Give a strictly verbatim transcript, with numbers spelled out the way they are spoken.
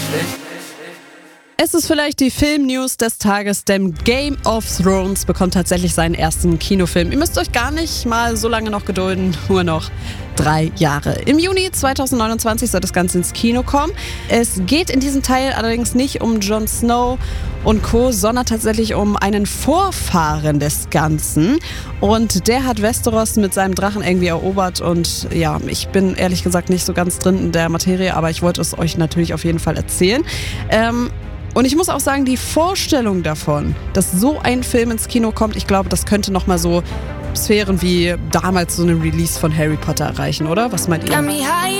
Es ist vielleicht die Film-News des Tages, denn Game of Thrones bekommt tatsächlich seinen ersten Kinofilm. Ihr müsst euch gar nicht mal so lange noch gedulden, nur noch drei Jahre. Im Juni zweitausendneunundzwanzig soll das Ganze ins Kino kommen. Es geht in diesem Teil allerdings nicht um Jon Snow und Co., sondern tatsächlich um einen Vorfahren des Ganzen. Und der hat Westeros mit seinem Drachen irgendwie erobert. Und ja, ich bin ehrlich gesagt nicht so ganz drin in der Materie, aber ich wollte es euch natürlich auf jeden Fall erzählen. Ähm, Und ich muss auch sagen, die Vorstellung davon, dass so ein Film ins Kino kommt, ich glaube, das könnte nochmal so Sphären wie damals so eine Release von Harry Potter erreichen, oder? Was meint ihr?